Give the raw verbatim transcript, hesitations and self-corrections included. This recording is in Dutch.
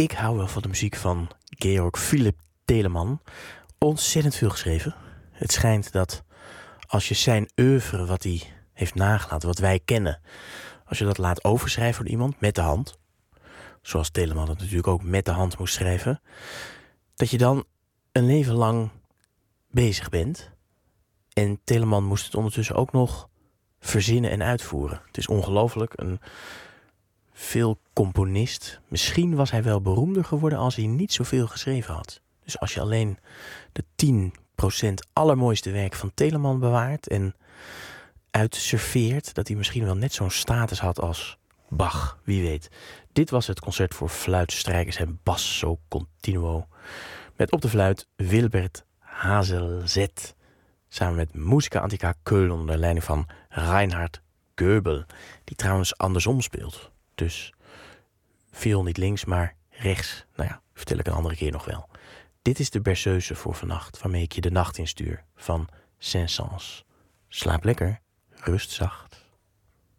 Ik hou wel van de muziek van Georg Philipp Telemann. Ontzettend veel geschreven. Het schijnt dat als je zijn oeuvre, wat hij heeft nagelaten, wat wij kennen, als je dat laat overschrijven door iemand met de hand, zoals Telemann dat natuurlijk ook met de hand moest schrijven, dat je dan een leven lang bezig bent. En Telemann moest het ondertussen ook nog verzinnen en uitvoeren. Het is ongelooflijk. Een veel componist. Misschien was hij wel beroemder geworden als hij niet zoveel geschreven had. Dus als je alleen de tien procent allermooiste werk van Telemann bewaart en uitserveert, dat hij misschien wel net zo'n status had als Bach, wie weet. Dit was het concert voor fluit, strijkers en basso continuo. Met op de fluit Wilbert Hazelzet. Samen met Musica Antica Köln onder leiding van Reinhard Goebel. Die trouwens andersom speelt. Dus veel niet links, maar rechts. Nou ja, vertel ik een andere keer nog wel. Dit is de berceuse voor vannacht, waarmee ik je de nacht instuur van Saint-Saëns. Slaap lekker, rust zacht.